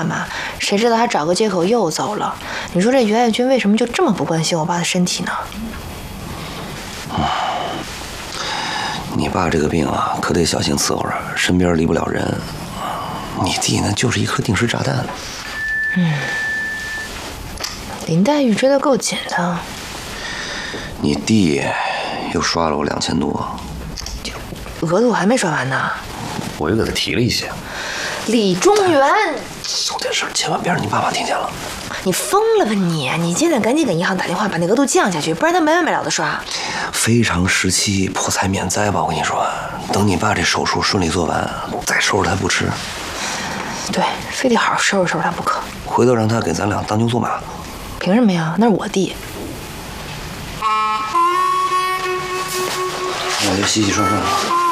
干嘛？谁知道他找个借口又走了。你说这袁爱军为什么就这么不关心我爸的身体呢？ 你爸这个病啊，可得小心伺候着，身边离不了人。你弟呢，就是一颗定时炸弹。 林黛玉追得够紧的。 你弟又刷了我2000多， 额度还没刷完呢。 我又给他提了一些。 李中原， 有点事千万别让你爸妈听见了。 你疯了吧你？你现在赶紧给银行打电话，把那额度降下去，不然他没完没了的刷。 非常时期破财免灾吧，我跟你说，等你爸这手术顺利做完，再收拾他不迟。 对，非得好好收拾收拾他不可。 回头让他给咱俩当牛做马。 凭什么呀？那是我弟。 我就洗洗涮涮了。